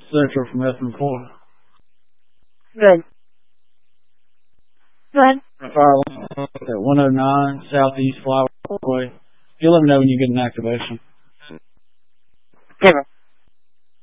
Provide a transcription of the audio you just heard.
Central from FM4. Good. Go ahead. Fire at 109 Southeast Flower Way. You'll let me know when you get an activation. Okay.